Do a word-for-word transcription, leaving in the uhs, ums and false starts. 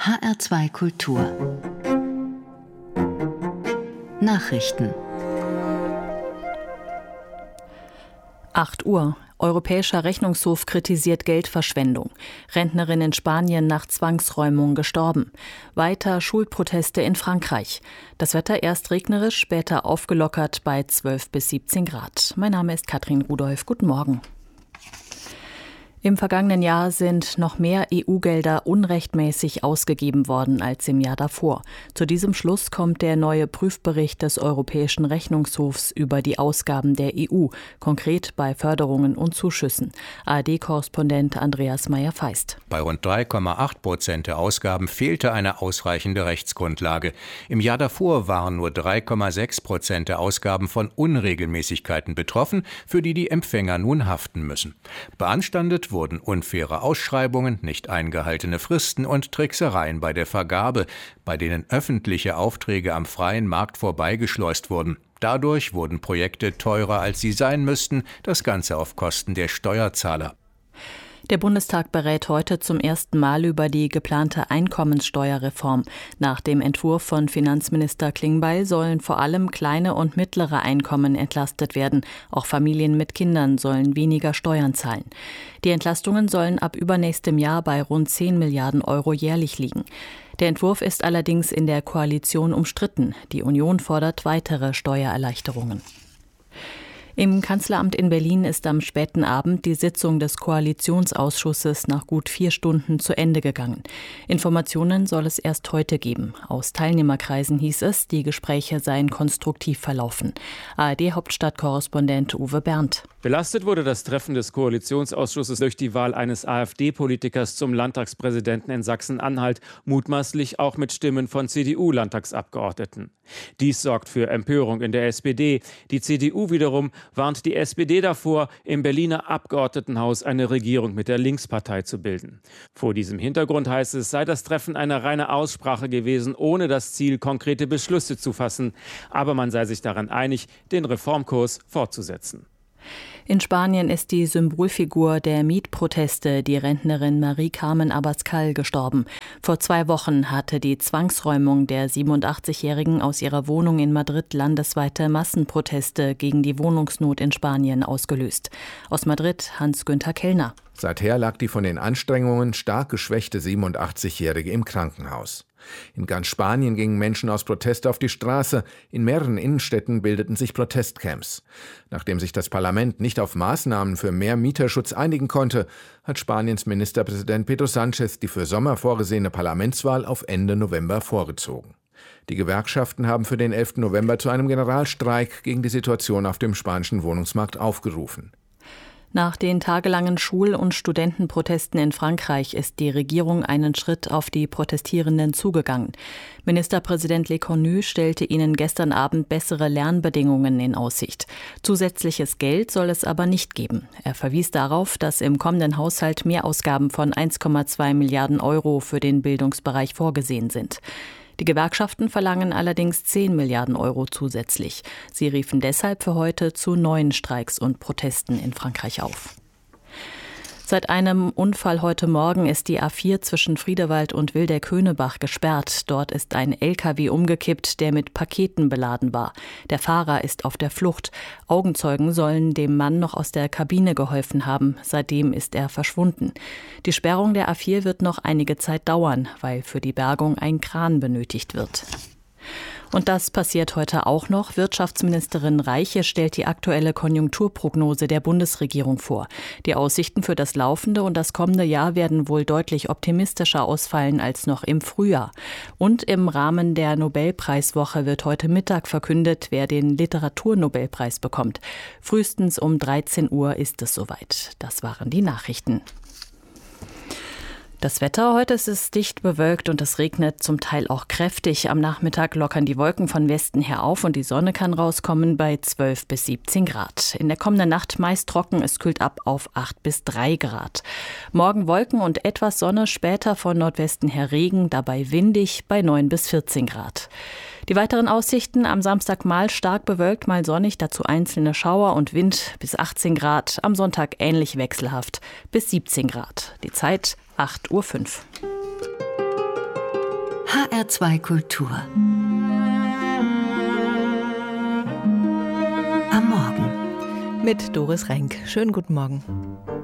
H R zwei Kultur Nachrichten. acht Uhr. Europäischer Rechnungshof kritisiert Geldverschwendung. Rentnerin in Spanien nach Zwangsräumung gestorben. Weiter Schulproteste in Frankreich. Das Wetter erst regnerisch, später aufgelockert bei zwölf bis siebzehn Grad. Mein Name ist Katrin Rudolph. Guten Morgen. Im vergangenen Jahr sind noch mehr E U-Gelder unrechtmäßig ausgegeben worden als im Jahr davor. Zu diesem Schluss kommt der neue Prüfbericht des Europäischen Rechnungshofs über die Ausgaben der E U, konkret bei Förderungen und Zuschüssen. A R D-Korrespondent Andreas Meyer-Feist. Bei rund drei Komma acht Prozent der Ausgaben fehlte eine ausreichende Rechtsgrundlage. Im Jahr davor waren nur drei Komma sechs Prozent der Ausgaben von Unregelmäßigkeiten betroffen, für die die Empfänger nun haften müssen. Beanstandet wurden unfaire Ausschreibungen, nicht eingehaltene Fristen und Tricksereien bei der Vergabe, bei denen öffentliche Aufträge am freien Markt vorbeigeschleust wurden. Dadurch wurden Projekte teurer, als sie sein müssten, das Ganze auf Kosten der Steuerzahler. Der Bundestag berät heute zum ersten Mal über die geplante Einkommenssteuerreform. Nach dem Entwurf von Finanzminister Klingbeil sollen vor allem kleine und mittlere Einkommen entlastet werden. Auch Familien mit Kindern sollen weniger Steuern zahlen. Die Entlastungen sollen ab übernächstem Jahr bei rund zehn Milliarden Euro jährlich liegen. Der Entwurf ist allerdings in der Koalition umstritten. Die Union fordert weitere Steuererleichterungen. Im Kanzleramt in Berlin ist am späten Abend die Sitzung des Koalitionsausschusses nach gut vier Stunden zu Ende gegangen. Informationen soll es erst heute geben. Aus Teilnehmerkreisen hieß es, die Gespräche seien konstruktiv verlaufen. A R D-Hauptstadtkorrespondent Uwe Berndt. Belastet wurde das Treffen des Koalitionsausschusses durch die Wahl eines AfD-Politikers zum Landtagspräsidenten in Sachsen-Anhalt, mutmaßlich auch mit Stimmen von C D U-Landtagsabgeordneten. Dies sorgt für Empörung in der S P D. Die C D U wiederum warnt die S P D davor, im Berliner Abgeordnetenhaus eine Regierung mit der Linkspartei zu bilden. Vor diesem Hintergrund heißt es, sei das Treffen eine reine Aussprache gewesen, ohne das Ziel, konkrete Beschlüsse zu fassen. Aber man sei sich daran einig, den Reformkurs fortzusetzen. In Spanien ist die Symbolfigur der Mietproteste, die Rentnerin Marie-Carmen Abascal, gestorben. Vor zwei Wochen hatte die Zwangsräumung der siebenundachtzigjährigen aus ihrer Wohnung in Madrid landesweite Massenproteste gegen die Wohnungsnot in Spanien ausgelöst. Aus Madrid Hans-Günther Kellner. Seither lag die von den Anstrengungen stark geschwächte siebenundachtzigjährige im Krankenhaus. In ganz Spanien gingen Menschen aus Protest auf die Straße. In mehreren Innenstädten bildeten sich Protestcamps. Nachdem sich das Parlament nicht auf Maßnahmen für mehr Mieterschutz einigen konnte, hat Spaniens Ministerpräsident Pedro Sánchez die für Sommer vorgesehene Parlamentswahl auf Ende November vorgezogen. Die Gewerkschaften haben für den elften November zu einem Generalstreik gegen die Situation auf dem spanischen Wohnungsmarkt aufgerufen. Nach den tagelangen Schul- und Studentenprotesten in Frankreich ist die Regierung einen Schritt auf die Protestierenden zugegangen. Ministerpräsident Lecornu stellte ihnen gestern Abend bessere Lernbedingungen in Aussicht. Zusätzliches Geld soll es aber nicht geben. Er verwies darauf, dass im kommenden Haushalt Mehrausgaben von eins Komma zwei Milliarden Euro für den Bildungsbereich vorgesehen sind. Die Gewerkschaften verlangen allerdings zehn Milliarden Euro zusätzlich. Sie riefen deshalb für heute zu neuen Streiks und Protesten in Frankreich auf. Seit einem Unfall heute Morgen ist die A vier zwischen Friedewald und Wildeck-Höhnebach gesperrt. Dort ist ein L K W umgekippt, der mit Paketen beladen war. Der Fahrer ist auf der Flucht. Augenzeugen sollen dem Mann noch aus der Kabine geholfen haben. Seitdem ist er verschwunden. Die Sperrung der A vier wird noch einige Zeit dauern, weil für die Bergung ein Kran benötigt wird. Und das passiert heute auch noch. Wirtschaftsministerin Reiche stellt die aktuelle Konjunkturprognose der Bundesregierung vor. Die Aussichten für das laufende und das kommende Jahr werden wohl deutlich optimistischer ausfallen als noch im Frühjahr. Und im Rahmen der Nobelpreiswoche wird heute Mittag verkündet, wer den Literaturnobelpreis bekommt. Frühestens um dreizehn Uhr ist es soweit. Das waren die Nachrichten. Das Wetter heute ist es dicht bewölkt und es regnet zum Teil auch kräftig. Am Nachmittag lockern die Wolken von Westen her auf und die Sonne kann rauskommen bei zwölf bis siebzehn Grad. In der kommenden Nacht meist trocken, es kühlt ab auf acht bis drei Grad. Morgen Wolken und etwas Sonne, später von Nordwesten her Regen, dabei windig bei neun bis vierzehn Grad. Die weiteren Aussichten: am Samstag mal stark bewölkt, mal sonnig, dazu einzelne Schauer und Wind bis achtzehn Grad. Am Sonntag ähnlich wechselhaft bis siebzehn Grad. Die Zeit acht Uhr fünf. H R zwei Kultur. Am Morgen. Mit Doris Renk. Schönen guten Morgen.